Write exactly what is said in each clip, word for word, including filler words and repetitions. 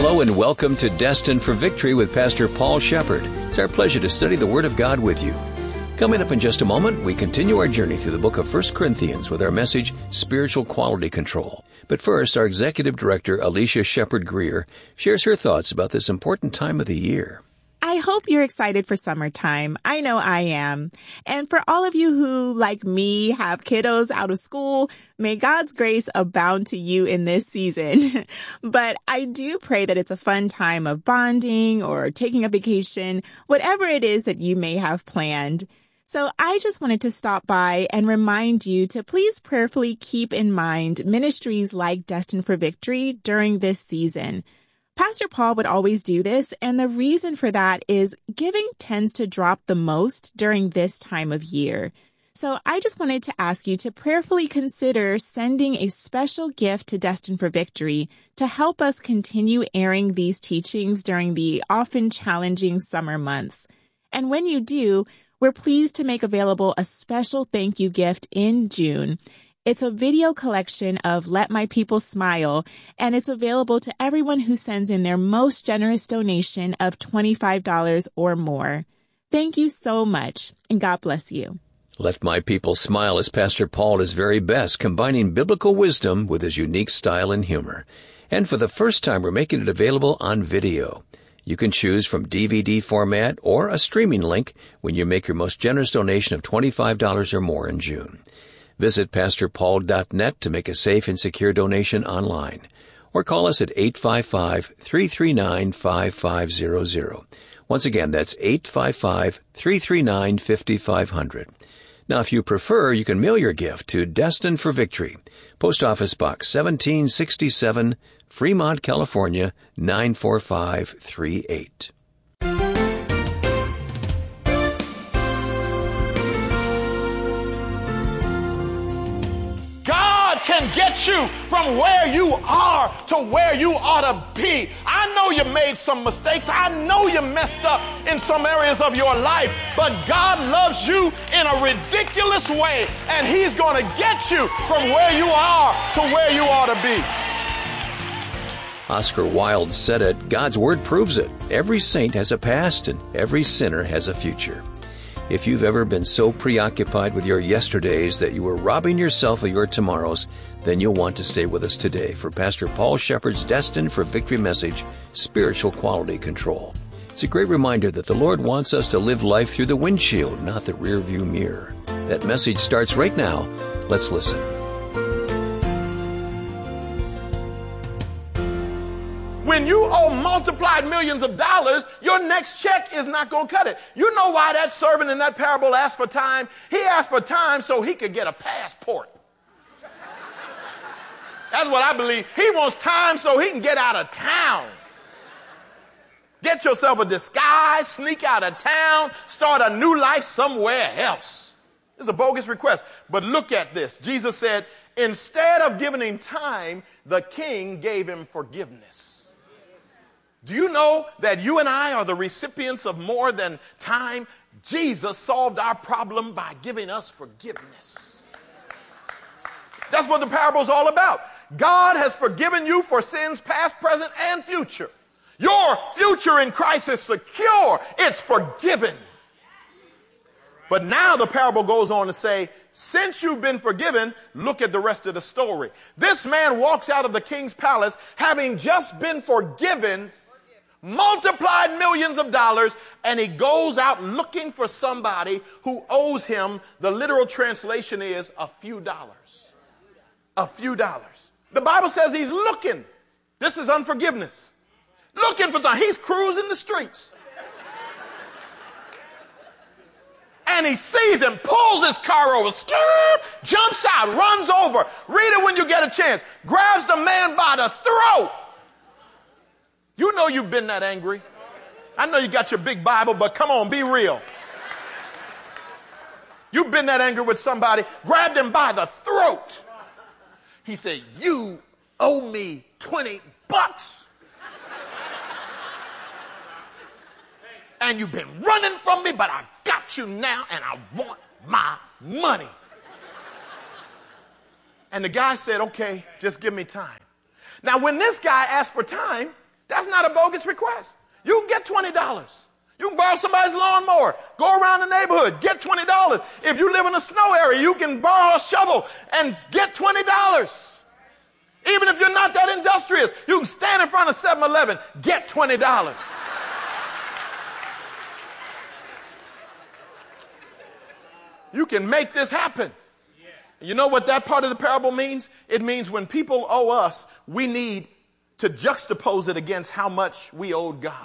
Hello and welcome to Destined for Victory with Pastor Paul Shepherd. It's our pleasure to study the Word of God with you. Coming up in just a moment, we continue our journey through the book of First Corinthians with our message, Spiritual Quality Control. But first, our Executive Director, Alicia Shepard Greer, shares her thoughts about this important time of the year. I hope you're excited for summertime. I know I am. And for all of you who, like me, have kiddos out of school, may God's grace abound to you in this season. But I do pray that it's a fun time of bonding or taking a vacation, whatever it is that you may have planned. So I just wanted to stop by and remind you to please prayerfully keep in mind ministries like Destined for Victory during this season. Pastor Paul would always do this, and the reason for that is giving tends to drop the most during this time of year. So I just wanted to ask you to prayerfully consider sending a special gift to Destined for Victory to help us continue airing these teachings during the often challenging summer months. And when you do, we're pleased to make available a special thank you gift in June. It's a video collection of Let My People Smile, and it's available to everyone who sends in their most generous donation of twenty-five dollars or more. Thank you so much, and God bless you. Let My People Smile is Pastor Paul at his very best, combining biblical wisdom with his unique style and humor. And for the first time, we're making it available on video. You can choose from D V D format or a streaming link when you make your most generous donation of twenty-five dollars or more in June. Visit pastor paul dot net to make a safe and secure donation online, or call us at eight five five, three three nine, five five zero zero. Once again, that's eight five five, three three nine, five five zero zero. Now, if you prefer, you can mail your gift to Destined for Victory, Post Office Box seventeen sixty-seven, Fremont, California, nine four five three eight. Can get you from where you are to where you ought to be. I know you made some mistakes. I know you messed up in some areas of your life, but God loves you in a ridiculous way, and He's going to get you from where you are to where you ought to be. Oscar Wilde said it, God's Word proves it. Every saint has a past and every sinner has a future. If you've ever been so preoccupied with your yesterdays that you were robbing yourself of your tomorrows, then you'll want to stay with us today for Pastor Paul Shepherd's Destined for Victory message, Spiritual Quality Control. It's a great reminder that the Lord wants us to live life through the windshield, not the rearview mirror. That message starts right now. Let's listen. When you owe multiplied millions of dollars, your next check is not going to cut it. You know why that servant in that parable asked for time? He asked for time so he could get a passport. That's what I believe. He wants time so he can get out of town. Get yourself a disguise, sneak out of town, start a new life somewhere else. It's a bogus request. But look at this. Jesus said, instead of giving him time, the king gave him forgiveness. Do you know that you and I are the recipients of more than time? Jesus solved our problem by giving us forgiveness. That's what the parable is all about. God has forgiven you for sins past, present, and future. Your future in Christ is secure. It's forgiven. But now the parable goes on to say, since you've been forgiven, look at the rest of the story. This man walks out of the king's palace having just been forgiven multiplied millions of dollars, and he goes out looking for somebody who owes him. The literal translation is a few dollars. A few dollars. The Bible says he's looking. This is unforgiveness. Looking for something. He's cruising the streets. And he sees him, pulls his car over, skirt, jumps out, runs over. Read it when you get a chance. Grabs the man by the throat. You know you've been that angry. I know you got your big Bible, but come on, be real. You've been that angry with somebody, grabbed him by the throat. He said, you owe me twenty bucks. And you've been running from me, but I got you now, and I want my money. And the guy said, okay, just give me time. Now, when this guy asked for time, That's not a bogus request. You can get twenty dollars. You can borrow somebody's lawnmower. Go around the neighborhood. Get twenty dollars. If you live in a snow area, you can borrow a shovel and get twenty dollars. Even if you're not that industrious, you can stand in front of seven eleven, get twenty dollars. You can make this happen. You know what that part of the parable means? It means when people owe us, we need to juxtapose it against how much we owed God.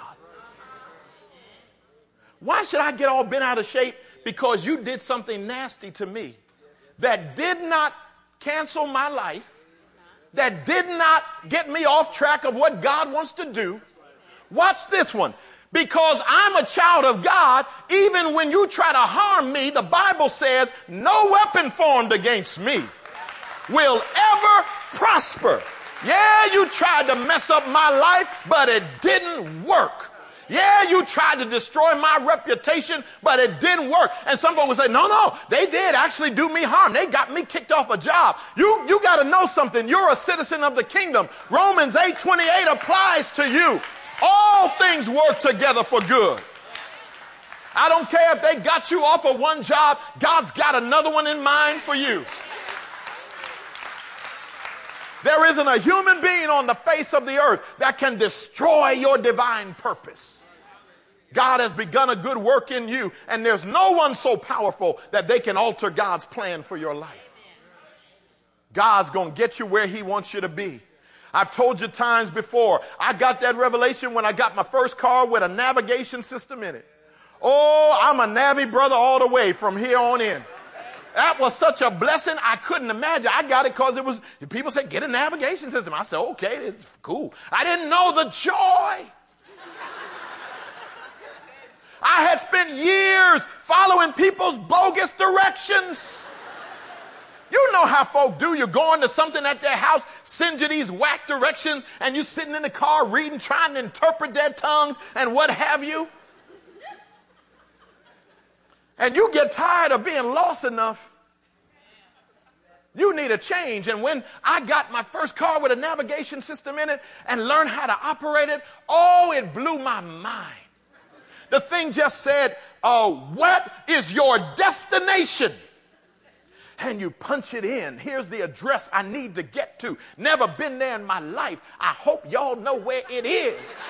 Why should I get all bent out of shape because you did something nasty to me that did not cancel my life, that did not get me off track of what God wants to do? Watch this one. Because I'm a child of God, even when you try to harm me, the Bible says, no weapon formed against me will ever prosper. Yeah, you tried to mess up my life, but it didn't work. Yeah, you tried to destroy my reputation, but it didn't work. And some folks say, no, no, they did actually do me harm. They got me kicked off a job. You, you got to know something. You're a citizen of the kingdom. Romans eight twenty-eight applies to you. All things work together for good. I don't care if they got you off of one job. God's got another one in mind for you. There isn't a human being on the face of the earth that can destroy your divine purpose. God has begun a good work in you, and there's no one so powerful that they can alter God's plan for your life. God's going to get you where he wants you to be. I've told you times before, I got that revelation when I got my first car with a navigation system in it. Oh, I'm a Navi brother all the way from here on in. That was such a blessing I couldn't imagine. I got it because it was, people said, get a navigation system. I said, okay, it's cool. I didn't know the joy. I had spent years following people's bogus directions. You know how folk do. You're going to something at their house, send you these whack directions, and you're sitting in the car reading, trying to interpret their tongues and what have you. And you get tired of being lost enough. You need a change. And when I got my first car with a navigation system in it and learned how to operate it, oh, it blew my mind. The thing just said, oh, what is your destination? And you punch it in. Here's the address I need to get to. Never been there in my life. I hope y'all know where it is.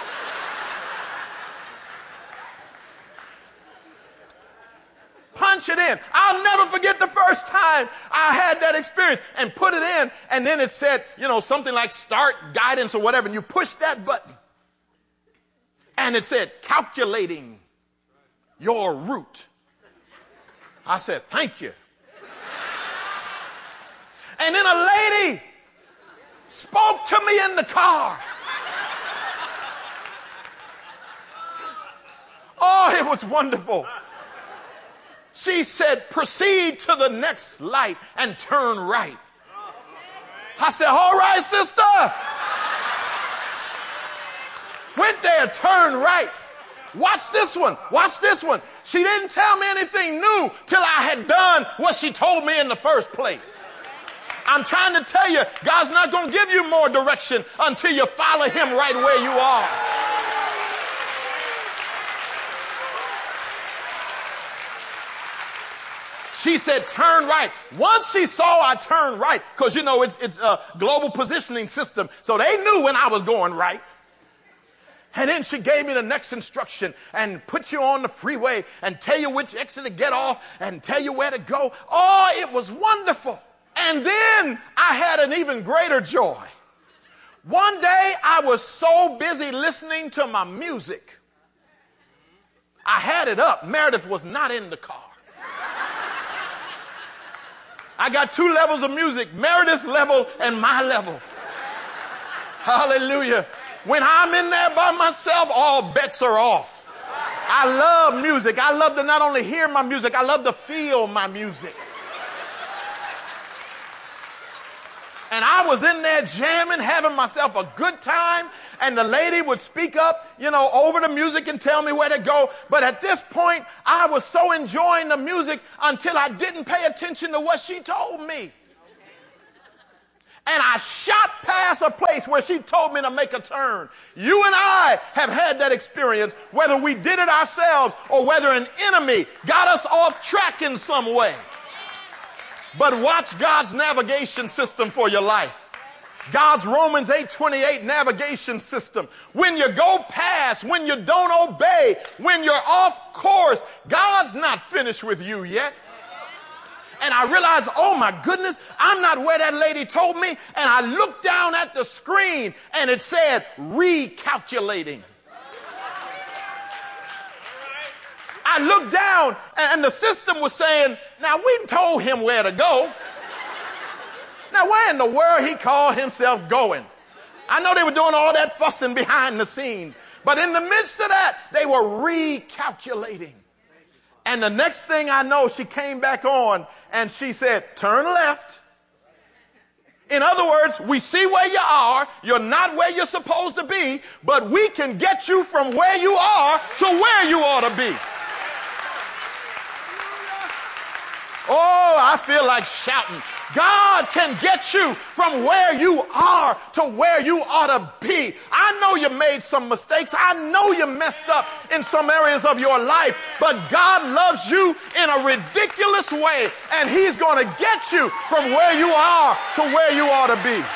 Punch it in. I'll never forget the first time I had that experience and put it in, and then it said, you know, something like start guidance or whatever, and you push that button. And it said, calculating your route. I said, thank you. And then a lady spoke to me in the car. Oh, it was wonderful. She said, proceed to the next light and turn right. I said, all right, sister. Went there, turn right. Watch this one. Watch this one. She didn't tell me anything new till I had done what she told me in the first place. I'm trying to tell you, God's not going to give you more direction until you follow him right where you are. She said, turn right. Once she saw I turned right, because, you know, it's, it's a global positioning system, so they knew when I was going right. And then she gave me the next instruction and put you on the freeway and tell you which exit to get off and tell you where to go. Oh, it was wonderful. And then I had an even greater joy. One day I was so busy listening to my music. I had it up. Meredith was not in the car. I got two levels of music, Meredith level and my level. Hallelujah. When I'm in there by myself, all bets are off. I love music. I love to not only hear my music, I love to feel my music. And I was in there jamming, having myself a good time, and the lady would speak up, you know, over the music and tell me where to go. But at this point, I was so enjoying the music until I didn't pay attention to what she told me. and I shot past a place where she told me to make a turn. You and I have had that experience, whether we did it ourselves or whether an enemy got us off track in some way. But watch God's navigation system for your life. God's Romans eight twenty-eight navigation system. When you go past, when you don't obey, when you're off course, God's not finished with you yet. And I realized, oh my goodness, I'm not where that lady told me. And I looked down at the screen and it said recalculating. I looked down and the system was saying, now we told him where to go. Now where in the world he called himself going? I know they were doing all that fussing behind the scenes, but in the midst of that, they were recalculating. And the next thing I know, she came back on and she said, turn left. In other words, we see where you are. You're not where you're supposed to be, but we can get you from where you are to where you ought to be. Oh, I feel like shouting. God can get you from where you are to where you ought to be. I know you made some mistakes. I know you messed up in some areas of your life, but God loves you in a ridiculous way, and he's going to get you from where you are to where you ought to be.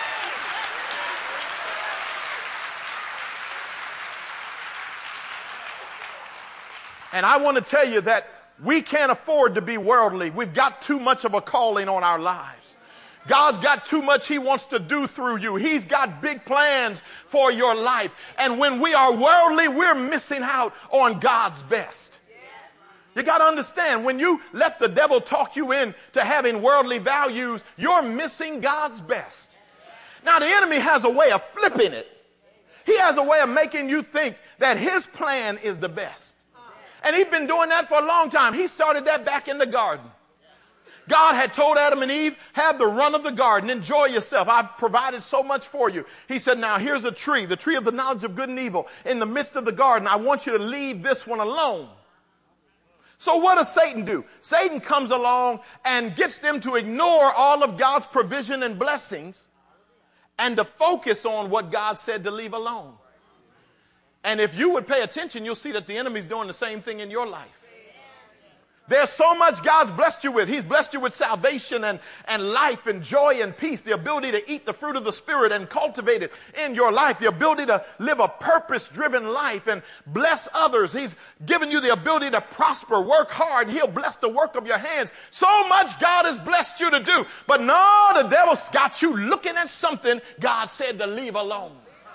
And I want to tell you that we can't afford to be worldly. We've got too much of a calling on our lives. God's got too much he wants to do through you. He's got big plans for your life. And when we are worldly, we're missing out on God's best. You got to understand, when you let the devil talk you into having worldly values, you're missing God's best. Now, the enemy has a way of flipping it. He has a way of making you think that his plan is the best. And he's been doing that for a long time. He started that back in the garden. God had told Adam and Eve, have the run of the garden. Enjoy yourself. I've provided so much for you. He said, now here's a tree, the tree of the knowledge of good and evil in the midst of the garden. I want you to leave this one alone. So what does Satan do? Satan comes along and gets them to ignore all of God's provision and blessings and to focus on what God said to leave alone. And if you would pay attention, you'll see that the enemy's doing the same thing in your life. There's so much God's blessed you with. He's blessed you with salvation and, and life and joy and peace, the ability to eat the fruit of the Spirit and cultivate it in your life, the ability to live a purpose-driven life and bless others. He's given you the ability to prosper, work hard, and he'll bless the work of your hands. So much God has blessed you to do. But no, the devil's got you looking at something God said to leave alone.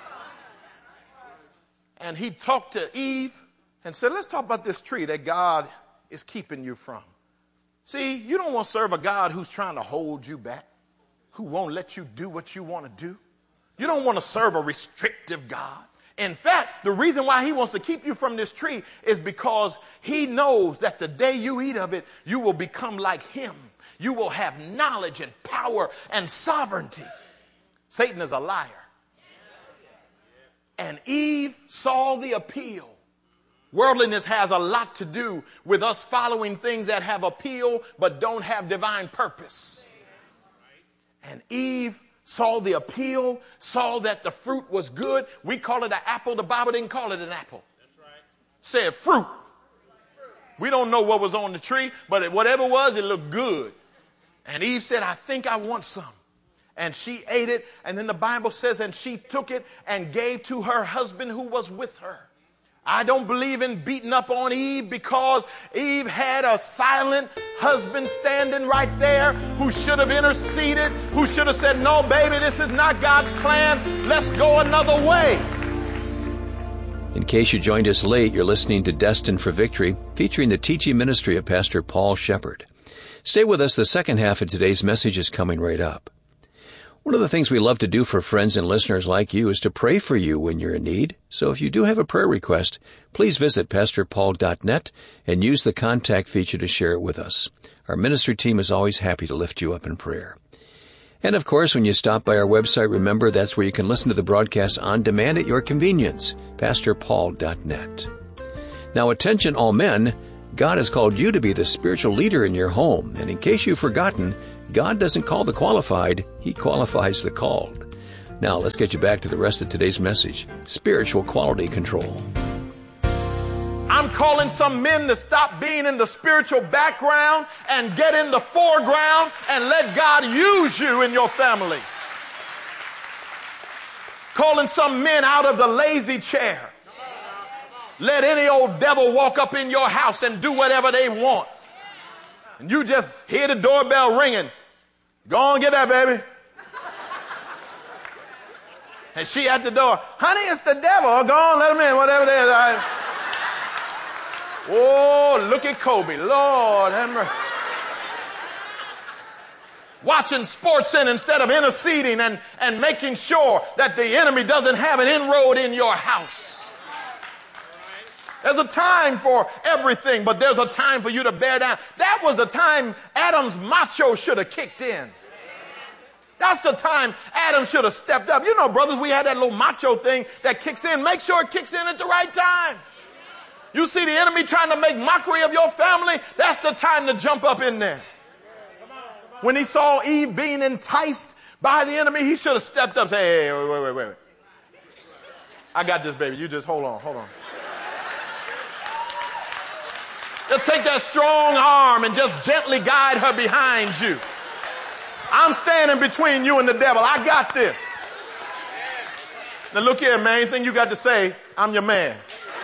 And he talked to Eve and said, let's talk about this tree that God is keeping you from. See, you don't want to serve a God who's trying to hold you back, who won't let you do what you want to do. You don't want to serve a restrictive God. In fact, the reason why he wants to keep you from this tree is because he knows that the day you eat of it, you will become like him. You will have knowledge and power and sovereignty. Satan is a liar. And Eve saw the appeal. Worldliness has a lot to do with us following things that have appeal but don't have divine purpose. And Eve saw the appeal, saw that the fruit was good. We call it an apple. The Bible didn't call it an apple. That's right. Said fruit. We don't know what was on the tree, but whatever it was, it looked good. And Eve said, I think I want some. And she ate it, and then the Bible says, and she took it and gave to her husband who was with her. I don't believe in beating up on Eve because Eve had a silent husband standing right there who should have interceded, who should have said, no, baby, this is not God's plan. Let's go another way. In case you joined us late, you're listening to Destined for Victory, featuring the teaching ministry of Pastor Paul Shepherd. Stay with us. The second half of today's message is coming right up. One of the things we love to do for friends and listeners like you is to pray for you when you're in need. So if you do have a prayer request, please visit pastor paul dot net and use the contact feature to share it with us. Our ministry team is always happy to lift you up in prayer. And of course, when you stop by our website, remember that's where you can listen to the broadcast on demand at your convenience, pastor paul dot net. Now, attention all men, God has called you to be the spiritual leader in your home. And in case you've forgotten, God doesn't call the qualified, He qualifies the called. Now let's get you back to the rest of today's message, Spiritual Quality Control. I'm calling some men to stop being in the spiritual background and get in the foreground and let God use you in your family. Calling some men out of the lazy chair. Let any old devil walk up in your house and do whatever they want. And you just hear the doorbell ringing. Go on, get that, baby. And she at the door. Honey, it's the devil. Go on, let him in, whatever it is. All right. Oh, look at Kobe. Lord have mercy. Watching sports in instead of interceding and, and making sure that the enemy doesn't have an inroad in your house. There's a time for everything, but there's a time for you to bear down. That was the time Adam's macho should have kicked in. That's the time Adam should have stepped up. You know, brothers, we had that little macho thing that kicks in. Make sure it kicks in at the right time. You see the enemy trying to make mockery of your family, that's the time to jump up in there. When he saw Eve being enticed by the enemy, he should have stepped up and said, hey, wait, wait, wait, wait. I got this, baby. You just hold on, hold on. Just take that strong arm and just gently guide her behind you. I'm standing between you and the devil. I got this. Now look here, man. Anything you got to say, I'm your man.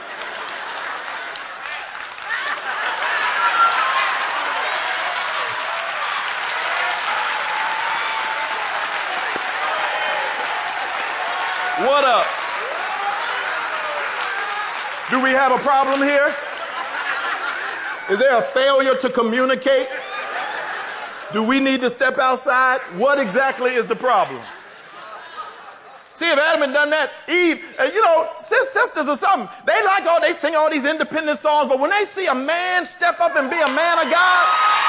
What up? Do we have a problem here? Is there a failure to communicate? Do we need to step outside? What exactly is the problem? See, if Adam had done that, Eve, uh, you know, sisters or something, they like all, they sing all these independent songs, but when they see a man step up and be a man of God,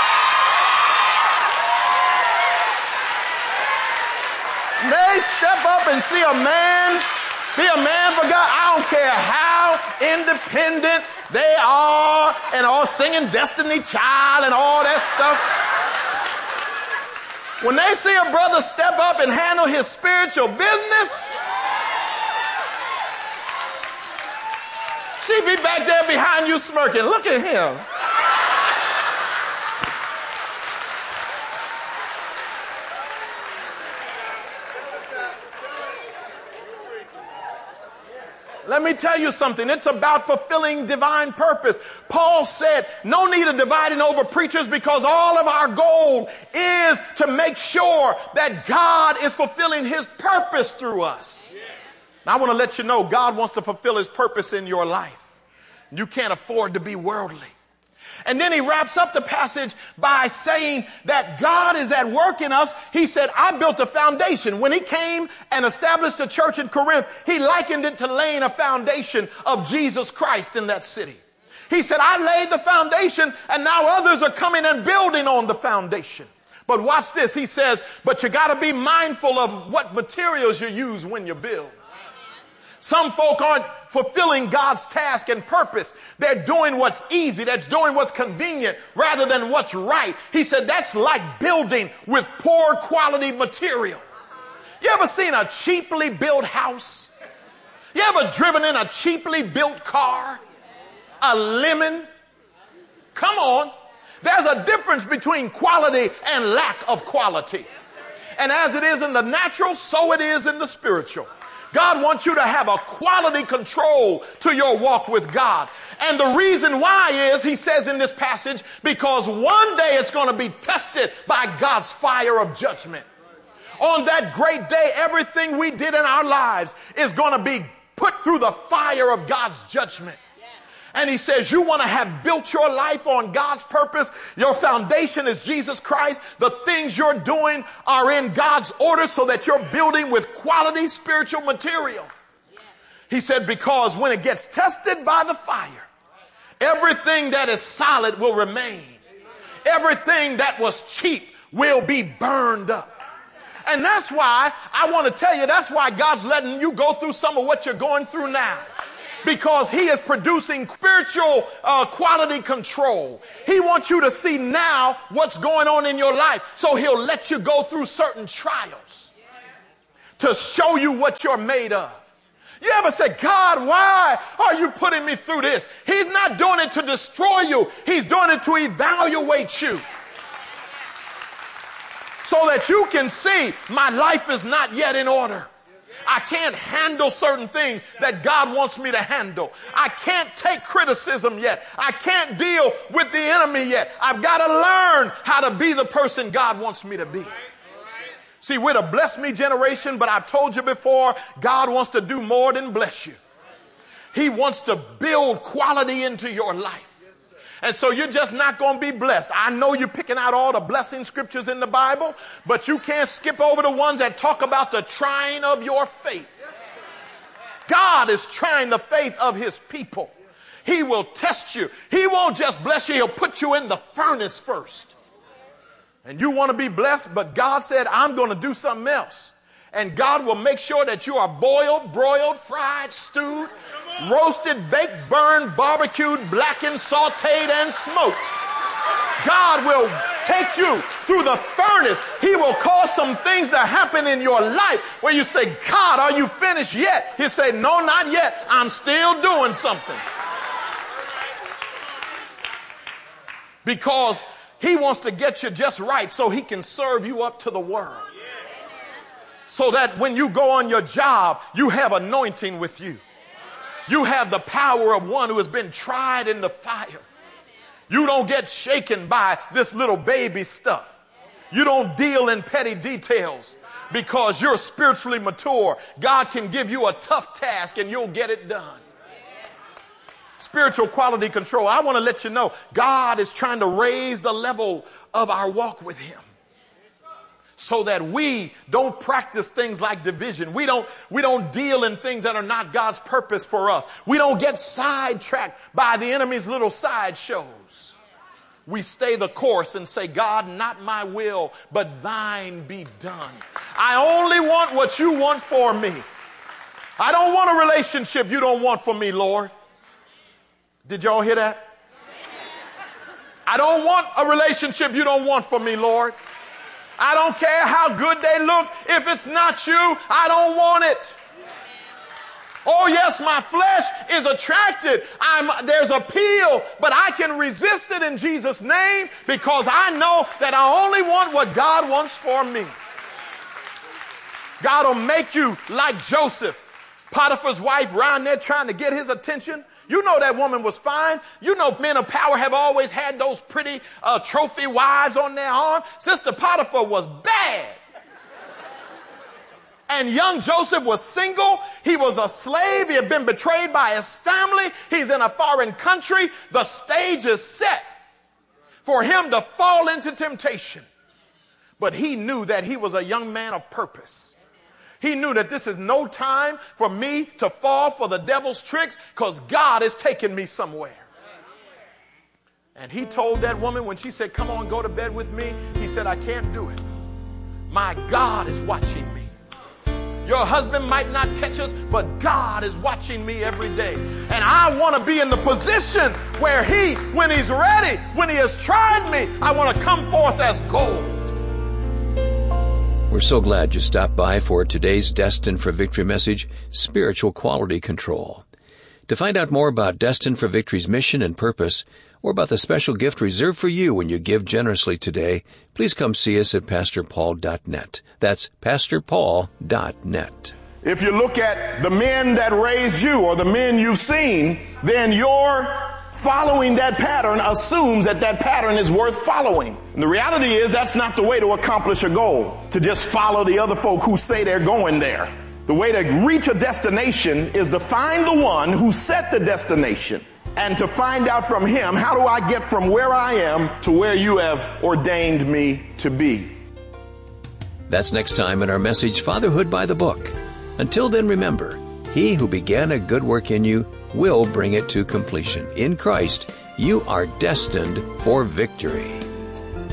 they step up and see a man, be a man for God. I don't care how independent they are and all singing Destiny Child and all that stuff. When they see a brother step up and handle his spiritual business, she be back there behind you smirking. Look at him. Let me tell you something. It's about fulfilling divine purpose. Paul said, no need of dividing over preachers because all of our goal is to make sure that God is fulfilling his purpose through us. Now, I want to let you know God wants to fulfill his purpose in your life. You can't afford to be worldly. And then he wraps up the passage by saying that God is at work in us. He said, I built a foundation. When he came and established the church in Corinth, he likened it to laying a foundation of Jesus Christ in that city. He said, I laid the foundation and now others are coming and building on the foundation. But watch this. He says, but you got to be mindful of what materials you use when you build. Some folk aren't fulfilling God's task and purpose. They're doing what's easy. They're doing what's convenient rather than what's right. He said that's like building with poor quality material. You ever seen a cheaply built house? You ever driven in a cheaply built car? A lemon? Come on. There's a difference between quality and lack of quality. And as it is in the natural, so it is in the spiritual. God wants you to have a quality control to your walk with God. And the reason why is, he says in this passage, because one day it's going to be tested by God's fire of judgment. On that great day, everything we did in our lives is going to be put through the fire of God's judgment. And he says, you want to have built your life on God's purpose. Your foundation is Jesus Christ. The things you're doing are in God's order so that you're building with quality spiritual material. He said, because when it gets tested by the fire, everything that is solid will remain. Everything that was cheap will be burned up. And that's why I want to tell you, that's why God's letting you go through some of what you're going through now. because he is producing spiritual uh, quality control. He wants you to see now what's going on in your life. So he'll let you go through certain trials to show you what you're made of. You ever say, God, why are you putting me through this? He's not doing it to destroy you. He's doing it to evaluate you. So that you can see my life is not yet in order. I can't handle certain things that God wants me to handle. I can't take criticism yet. I can't deal with the enemy yet. I've got to learn how to be the person God wants me to be. See, we're the bless me generation, but I've told you before, God wants to do more than bless you. He wants to build quality into your life. And so you're just not going to be blessed. I know you're picking out all the blessing scriptures in the Bible, but you can't skip over the ones that talk about the trying of your faith. God is trying the faith of his people. He will test you. He won't just bless you. He'll put you in the furnace first. And you want to be blessed, but God said, I'm going to do something else. And God will make sure that you are boiled, broiled, fried, stewed, roasted, baked, burned, barbecued, blackened, sauteed, and smoked. God will take you through the furnace. He will cause some things to happen in your life where you say, God, are you finished yet? He'll say, no, not yet. I'm still doing something. Because he wants to get you just right so he can serve you up to the world. So that when you go on your job, you have anointing with you. You have the power of one who has been tried in the fire. You don't get shaken by this little baby stuff. You don't deal in petty details because you're spiritually mature. God can give you a tough task and you'll get it done. Spiritual quality control. I want to let you know God is trying to raise the level of our walk with him. So that we don't practice things like division. We don't, we don't deal in things that are not God's purpose for us. We don't get sidetracked by the enemy's little sideshows. We stay the course and say, God, not my will, but thine be done. I only want what you want for me. I don't want a relationship you don't want for me, Lord. Did y'all hear that? I don't want a relationship you don't want for me, Lord. I don't care how good they look. If it's not you, I don't want it. Oh, yes, my flesh is attracted. I'm, there's appeal, but I can resist it in Jesus' name because I know that I only want what God wants for me. God will make you like Joseph, Potiphar's wife, around there trying to get his attention. You know that woman was fine. You know men of power have always had those pretty uh, trophy wives on their arm. Sister Potiphar was bad. And young Joseph was single. He was a slave. He had been betrayed by his family. He's in a foreign country. The stage is set for him to fall into temptation. But he knew that he was a young man of purpose. He knew that this is no time for me to fall for the devil's tricks because God is taking me somewhere. And he told that woman when she said, come on, go to bed with me. He said, I can't do it. My God is watching me. Your husband might not catch us, but God is watching me every day. And I want to be in the position where he, when he's ready, when he has tried me, I want to come forth as gold. We're so glad you stopped by for today's Destined for Victory message, Spiritual Quality Control. To find out more about Destined for Victory's mission and purpose, or about the special gift reserved for you when you give generously today, please come see us at pastor paul dot net. That's pastor paul dot net. If you look at the men that raised you or the men you've seen, then your following that pattern assumes that that pattern is worth following. And the reality is that's not the way to accomplish a goal, to just follow the other folk who say they're going there. The way to reach a destination is to find the one who set the destination and to find out from him, how do I get from where I am to where you have ordained me to be? That's next time in our message, Fatherhood by the Book. Until then, remember, he who began a good work in you will bring it to completion. In Christ, you are destined for victory.